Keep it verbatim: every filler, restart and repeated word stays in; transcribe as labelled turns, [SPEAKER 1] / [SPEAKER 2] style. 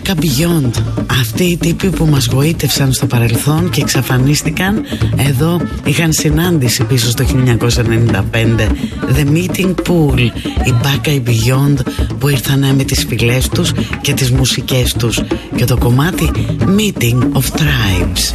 [SPEAKER 1] Baka Beyond. Αυτοί οι τύποι που μας γοήτευσαν στο παρελθόν και εξαφανίστηκαν, εδώ είχαν συνάντηση πίσω στο χίλια εννιακόσια ενενήντα πέντε. The Meeting Pool, οι Baka Beyond, που ήρθαν με τις φυλές τους και τις μουσικές τους, και το κομμάτι Meeting of Tribes.